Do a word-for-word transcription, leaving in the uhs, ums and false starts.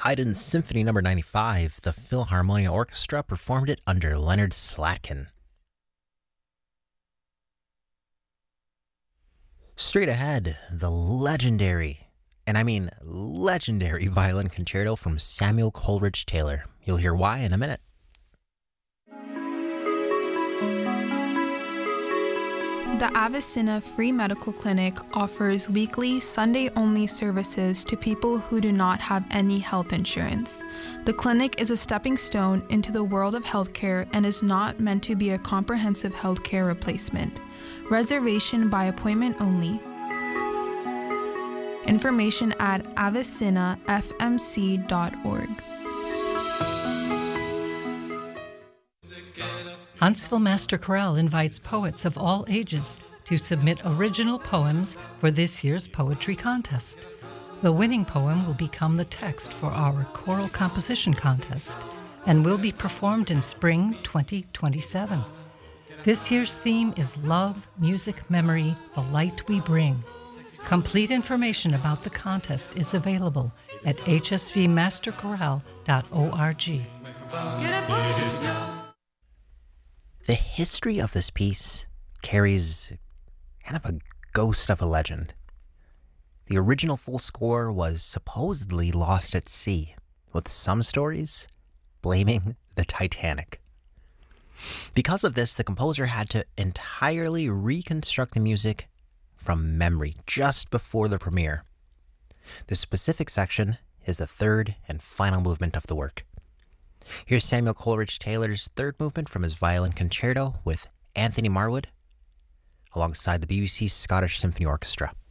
Haydn's Symphony Number ninety-five, the Philharmonia Orchestra performed it under Leonard Slatkin. Straight ahead, the legendary, and I mean legendary violin concerto from Samuel Coleridge Taylor. You'll hear why in a minute. The Avicenna Free Medical Clinic offers weekly, Sunday-only services to people who do not have any health insurance. The clinic is a stepping stone into the world of healthcare and is not meant to be a comprehensive healthcare replacement. Reservation by appointment only. Information at avicenna f m c dot org. Huntsville Master Chorale invites poets of all ages to submit original poems for this year's poetry contest. The winning poem will become the text for our choral composition contest and will be performed in spring twenty twenty-seven. This year's theme is Love, Music, Memory, the Light We Bring. Complete information about the contest is available at h s v master chorale dot org. The history of this piece carries kind of a ghost of a legend. The original full score was supposedly lost at sea, with some stories blaming the Titanic. Because of this, the composer had to entirely reconstruct the music from memory just before the premiere. The specific section is the third and final movement of the work. Here's Samuel Coleridge Taylor's third movement from his violin concerto with Anthony Marwood alongside the B B C Scottish Symphony Orchestra.